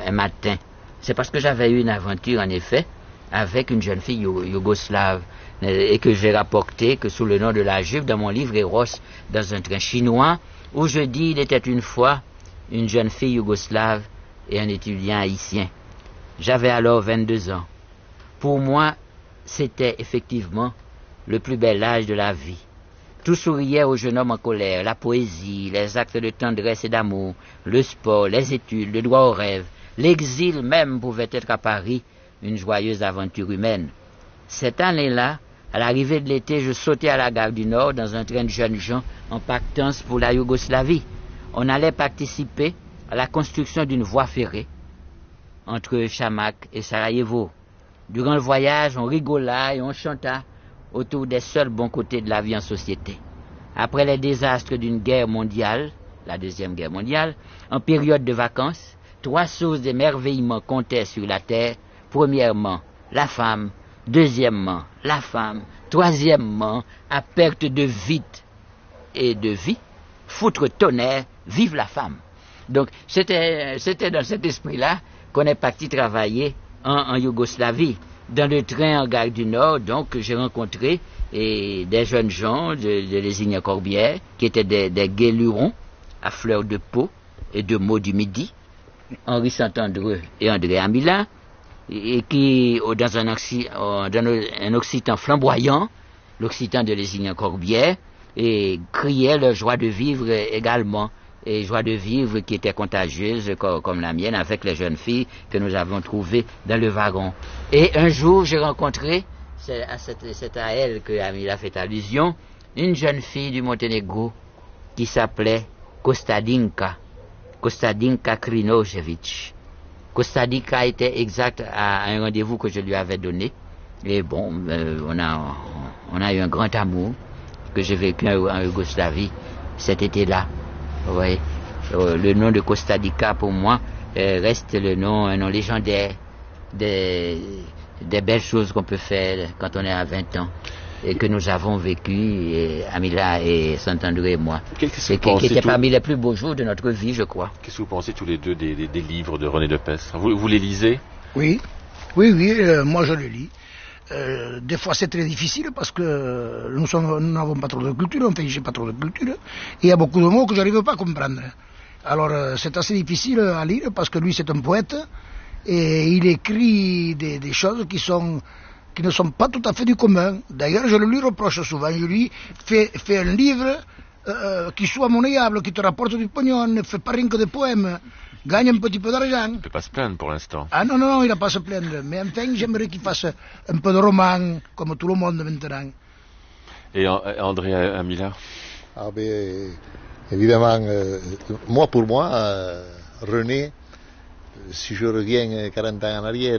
un matin. C'est parce que j'avais eu une aventure, en effet, avec une jeune fille yougoslave, et que j'ai rapporté que sous le nom de la Juive dans mon livre Eros, dans un train chinois, où je dis il était une fois une jeune fille yougoslave et un étudiant haïtien. J'avais alors 22 ans. Pour moi, c'était effectivement le plus bel âge de la vie. Tout souriait au jeune homme en colère, la poésie, les actes de tendresse et d'amour, le sport, les études, le droit au rêve, l'exil même pouvait être à Paris une joyeuse aventure humaine. Cette année-là, à l'arrivée de l'été, je sautais à la gare du Nord dans un train de jeunes gens en partance pour la Yougoslavie. On allait participer à la construction d'une voie ferrée entre Chamak et Sarajevo. Durant le voyage, on rigola et on chanta autour des seuls bons côtés de la vie en société. Après les désastres d'une guerre mondiale, la Deuxième Guerre mondiale, en période de vacances, 3 sources d'émerveillement comptaient sur la terre. Premièrement, la femme. Deuxièmement, la femme. Troisièmement, à perte de vite et de vie, foutre tonnerre, vive la femme. Donc, c'était dans cet esprit-là qu'on est parti travailler en Yougoslavie. Dans le train en gare du Nord, donc, j'ai rencontré des jeunes gens de Lézignan-Corbière, qui étaient des guélurons à fleur de peau et de mots du Midi, Henri Saint-Andreu et André Amila, et qui, dans un occitan flamboyant, l'occitan de Lézignan-Corbière, et criaient leur joie de vivre également, et joie de vivre qui était contagieuse comme la mienne avec les jeunes filles que nous avons trouvées dans le wagon. Et un jour, j'ai rencontré, c'est à elle que Amila fait allusion, une jeune fille du Monténégro qui s'appelait Kostadinka Krinojevic. Kostadinka était exact à un rendez-vous que je lui avais donné. Et bon, on a eu un grand amour que j'ai vécu en Yougoslavie cet été-là. Oui. Le nom de Kostadinka pour moi reste un nom légendaire des belles choses qu'on peut faire quand on est à 20 ans et que nous avons vécu, Amila et Saint-André et moi. Qui étaient parmi les plus beaux jours de notre vie, je crois. Qu'est-ce que vous pensez tous les deux des livres de René Lepestre? Vous les lisez? Oui, moi je les lis. Des fois c'est très difficile parce que nous n'avons pas trop de culture, enfin j'ai pas trop de culture, et il y a beaucoup de mots que je n'arrive pas à comprendre. Alors c'est assez difficile à lire parce que lui c'est un poète et il écrit des choses qui ne sont pas tout à fait du commun. D'ailleurs je le lui reproche souvent, je lui fais un livre qui soit monnayable, qui te rapporte du pognon, ne fait pas rien que des poèmes, gagne un petit peu d'argent. Il ne peut pas se plaindre pour l'instant. Ah non, il n'a pas à se plaindre. Mais enfin, j'aimerais qu'il fasse un peu de roman, comme tout le monde maintenant. Et André Amila? Ah ben, évidemment, pour moi, René, si je reviens 40 ans en arrière,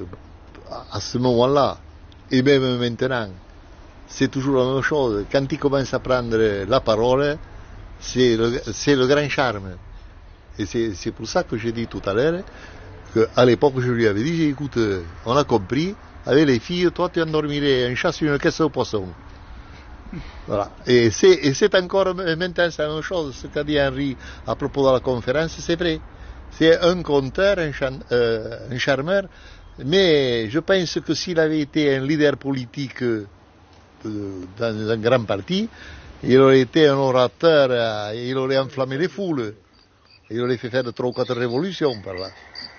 à ce moment-là, et même maintenant, c'est toujours la même chose. Quand il commence à prendre la parole, c'est le grand charme. Et c'est pour ça que j'ai dit tout à l'heure qu'à l'époque je lui avais dit, écoute, on a compris, avec les filles, toi tu endormirais un chat sur une caisse de poisson. Voilà. Et c'est encore maintenant c'est la même chose. Ce qu'a dit Henri à propos de la conférence, c'est vrai. C'est un conteur, un charmeur, mais je pense que s'il avait été un leader politique dans un grand parti, il aurait été un orateur, il aurait enflammé les foules. Il aurait fait faire 3 ou 4 révolutions par là.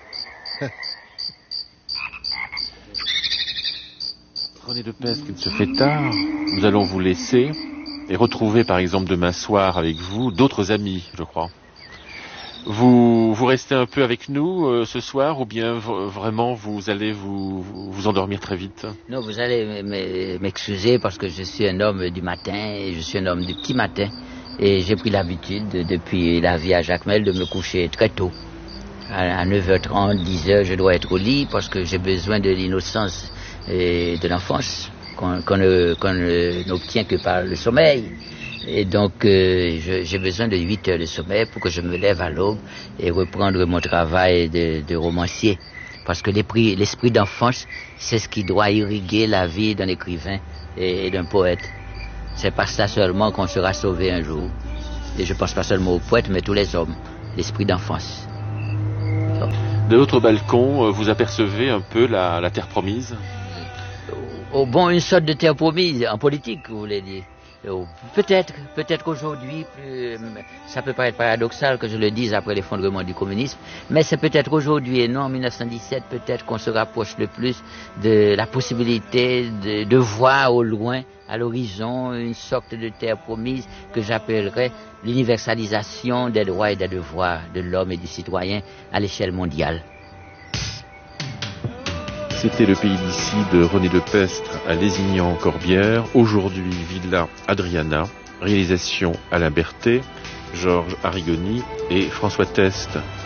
René Lepestre, il se fait tard. Nous allons vous laisser et retrouver par exemple demain soir avec vous d'autres amis, je crois. Vous restez un peu avec nous ce soir ou bien vraiment vous allez vous endormir très vite? Non, vous allez m'excuser parce que je suis un homme du matin et je suis un homme du petit matin. Et j'ai pris l'habitude, depuis la vie à Jacmel, de me coucher très tôt. À 9h30, 10h, je dois être au lit parce que j'ai besoin de l'innocence et de l'enfance qu'on n'obtient que par le sommeil. Et donc, j'ai besoin de 8 heures de sommeil pour que je me lève à l'aube et reprendre mon travail de romancier. Parce que l'esprit d'enfance, c'est ce qui doit irriguer la vie d'un écrivain et d'un poète. C'est par ça seulement qu'on sera sauvé un jour. Et je pense pas seulement aux poètes, mais tous les hommes. L'esprit d'enfance. De votre balcon, vous apercevez un peu la terre promise? Oh, bon, une sorte de terre promise en politique, vous voulez dire. Oh, peut-être qu'aujourd'hui, ça peut paraître paradoxal que je le dise après l'effondrement du communisme, mais c'est peut-être aujourd'hui et non en 1917, peut-être qu'on se rapproche le plus de la possibilité de voir au loin, à l'horizon, une sorte de terre promise que j'appellerais l'universalisation des droits et des devoirs de l'homme et du citoyen à l'échelle mondiale. C'était Le Pays d'ici de René Lepestre à Lézignan-Corbière. Aujourd'hui, Villa Adriana. Réalisation Alain Berthet, Georges Arrigoni et François Teste.